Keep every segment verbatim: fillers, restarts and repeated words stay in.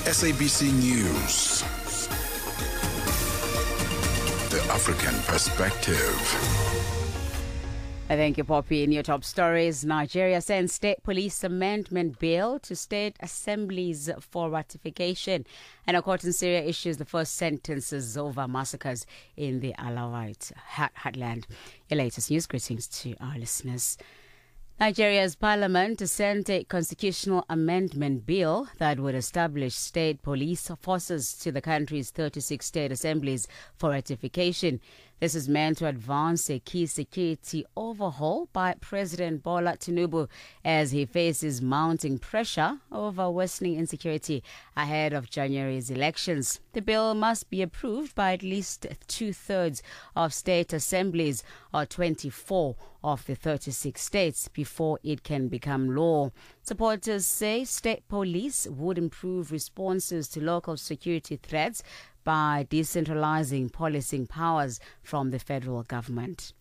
S A B C News. The African Perspective. Thank you, Poppy. In your top stories, Nigeria sends state police amendment bill to state assemblies for ratification. And a court in Syria issues the first sentences over massacres in the Alawite heartland. Your latest news. Greetings to our listeners. Nigeria's parliament sent a constitutional amendment bill that would establish state police forces to the country's thirty-six state assemblies for ratification. This is meant to advance a key security overhaul by President Bola Tinubu as he faces mounting pressure over worsening insecurity ahead of January's elections. The bill must be approved by at least two-thirds of state assemblies, or twenty-four of the thirty-six states, before it can become law. Supporters say state police would improve responses to local security threats by decentralizing policing powers from the federal government.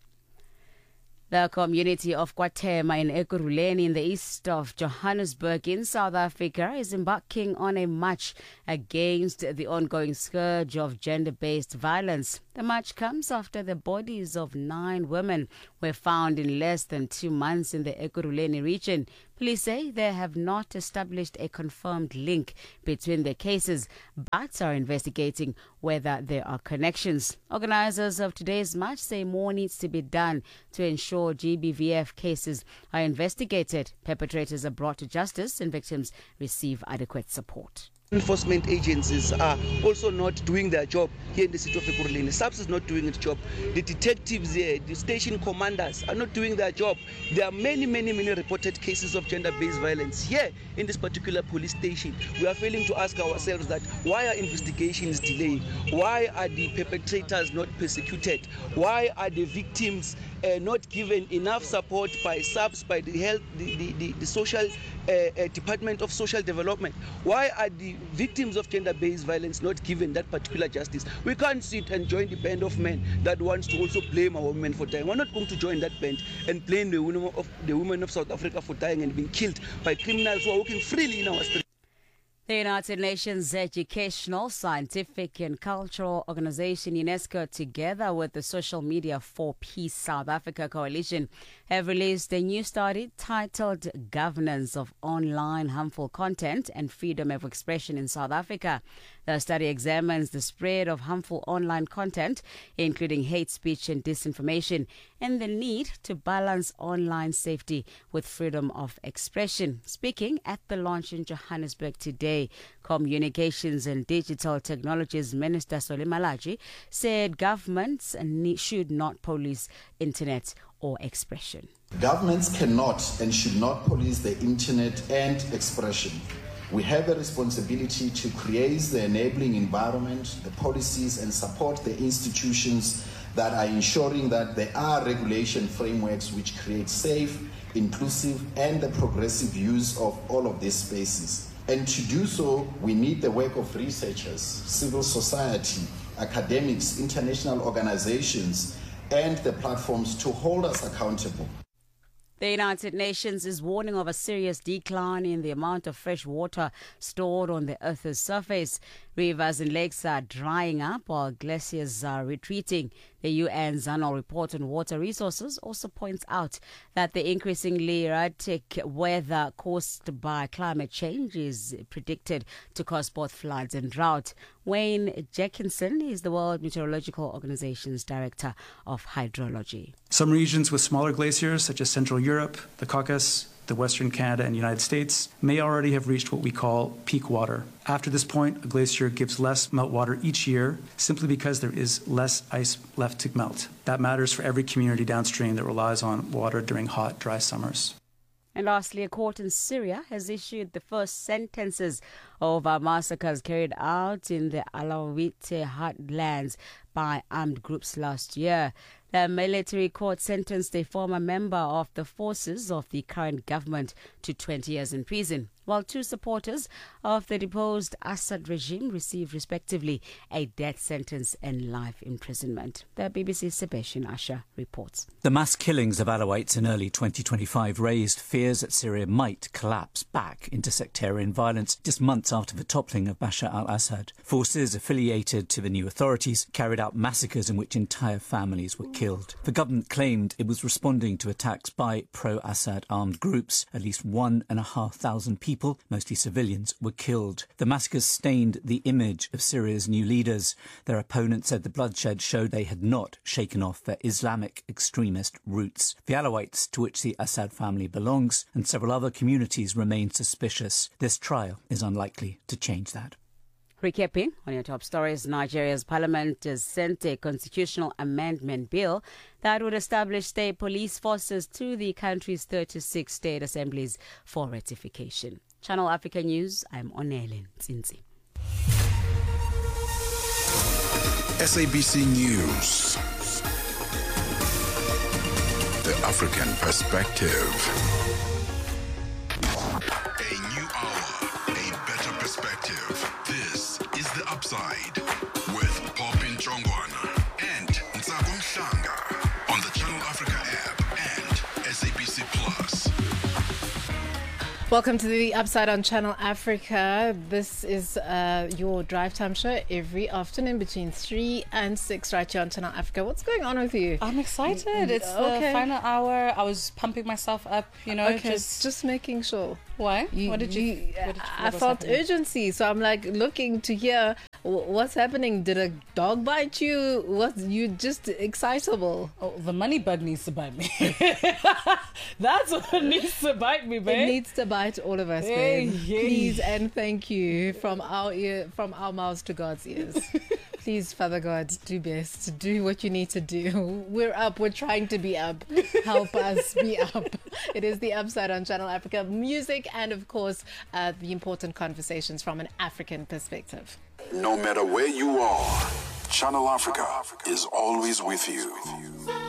The community of Kwatema in Ekurhuleni in the east of Johannesburg in South Africa is embarking on a march against the ongoing scourge of gender-based violence. The march comes after the bodies of nine women were found in less than two months in the Ekurhuleni region. Police say they have not established a confirmed link between the cases, but are investigating whether there are connections. Organizers of today's march say more needs to be done to ensure G B V F cases are investigated, perpetrators are brought to justice, and victims receive adequate support. Enforcement agencies are also not doing their job here in the city of Ekurhuleni. SAPS is not doing its job. The detectives here, the station commanders are not doing their job. There are many, many, many reported cases of gender-based violence here in this particular police station. We are failing to ask ourselves that why are investigations delayed? Why are the perpetrators not persecuted? Why are the victims uh, not given enough support by SAPS, by the health, the, the, the, the social uh, uh, Department of Social Development? Why are the victims of gender-based violence not given that particular justice? We can't sit and join the band of men that wants to also blame our women for dying. We're not going to join that band and blame the women of, the women of South Africa for dying and being killed by criminals who are walking freely in our streets. The United Nations Educational, Scientific and Cultural Organization UNESCO, together with the Social Media for Peace South Africa Coalition, have released a new study titled Governance of Online Harmful Content and Freedom of Expression in South Africa. The study examines the spread of harmful online content, including hate speech and disinformation, and the need to balance online safety with freedom of expression. Speaking at the launch in Johannesburg today, Communications and Digital Technologies Minister Solly Malatji said governments should not police internet or expression. Governments cannot and should not police the internet and expression. We have a responsibility to create the enabling environment, the policies, and support the institutions that are ensuring that there are regulation frameworks which create safe, inclusive, and the progressive use of all of these spaces. And to do so, we need the work of researchers, civil society, academics, international organizations, and the platforms to hold us accountable. The United Nations is warning of a serious decline in the amount of fresh water stored on the Earth's surface. Rivers and lakes are drying up while glaciers are retreating. The U N's annual report on water resources also points out that the increasingly erratic weather caused by climate change is predicted to cause both floods and drought. Wayne Jackinson is the World Meteorological Organization's Director of Hydrology. Some regions with smaller glaciers, such as Central Europe, the Caucasus, the Western Canada and United States, may already have reached what we call peak water. After this point, a glacier gives less meltwater each year simply because there is less ice left to melt. That matters for every community downstream that relies on water during hot, dry summers. And lastly, a court in Syria has issued the first sentences over massacres carried out in the Alawite heartlands by armed groups last year. The military court sentenced a former member of the forces of the current government to twenty years in prison. while two supporters of the deposed Assad regime received respectively a death sentence and life imprisonment. The B B C's Sebastian Asher reports. The mass killings of Alawites in early twenty twenty-five raised fears that Syria might collapse back into sectarian violence just months after the toppling of Bashar al-Assad. Forces affiliated to the new authorities carried out massacres in which entire families were killed. The government claimed it was responding to attacks by pro-Assad armed groups. At least one and a half thousand people, mostly civilians, were killed. The massacres stained the image of Syria's new leaders. Their opponents said the bloodshed showed they had not shaken off their Islamic extremist roots. The Alawites, to which the Assad family belongs, and several other communities remain suspicious. This trial is unlikely to change that. Recapping on your top stories, Nigeria's parliament has sent a constitutional amendment bill that would establish state police forces to the country's thirty-six state assemblies for ratification. Channel Africa News, I'm Onelen Tsinzi. S A B C News. The African Perspective. A new hour, a better perspective. This is The Upside with Popin Chongwana and Ntsako Mhlanga on the Channel Africa app and S A B C Plus. Welcome to the Upside on Channel Africa. This is uh, your drive time show every afternoon between three and six right here on Channel Africa. What's going on with you? I'm excited. It's Okay. the final hour. I was pumping myself up, you know, Okay, just... just making sure. Why? what did you... what did you I what was felt happening? urgency, so I'm like looking to hear w- what's happening. Did a dog bite you? What? You just excitable? Oh, the money bug needs to bite me. That's what needs to bite me, It babe. needs to bite all of us, Hey, babe. hey. Please and thank you from our ear, from our mouths to God's ears. Please, Father God, do best. Do what you need to do. We're up. We're trying to be up. Help us be up. It is the Upside on Channel Africa. Music and, of course, uh, the important conversations from an African perspective. No matter where you are, Channel Africa is always with you.